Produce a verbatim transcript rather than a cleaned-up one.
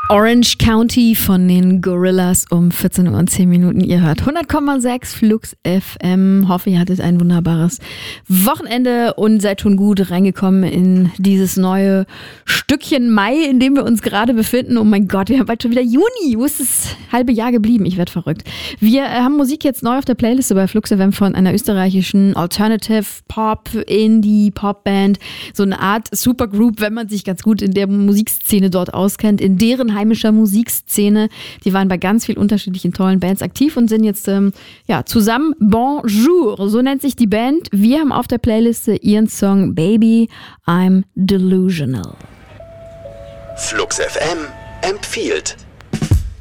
Orange County von den Gorillaz um vierzehn Uhr und zehn Minuten. Ihr hört hundert Komma sechs Flux F M. Hoffe, ihr hattet ein wunderbares Wochenende und seid schon gut reingekommen in dieses neue Stückchen Mai, in dem wir uns gerade befinden. Oh mein Gott, wir haben bald schon wieder Juni. Wo ist das halbe Jahr geblieben? Ich werde verrückt. Wir äh, haben Musik jetzt neu auf der Playliste bei Flux F M von einer österreichischen Alternative Pop, Indie Pop Band. So eine Art Supergroup, wenn man sich ganz gut in der Musikszene dort auskennt. In deren heimischer Musikszene. Die waren bei ganz vielen unterschiedlichen tollen Bands aktiv und sind jetzt ähm, ja, zusammen. Bonjour, so nennt sich die Band. Wir haben auf der Playliste ihren Song Baby, I'm Delusional. Flux F M empfiehlt.